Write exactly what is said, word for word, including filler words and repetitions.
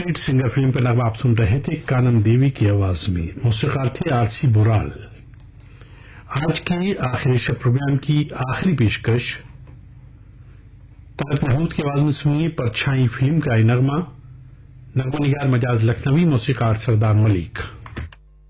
Street singer film का नगमा आप सुन रहे थे कानन देवी की आवाज में। मौसीकार थे आरसी बोराल। आज के आखिरी शब प्रोग्राम की आखिरी पेशकश तारक महमूद की आवाज में सुनिए परछाई फिल्म का नगमा। नगमा निगार मजाज लखनवी, मौसीकार सरदार मलिक।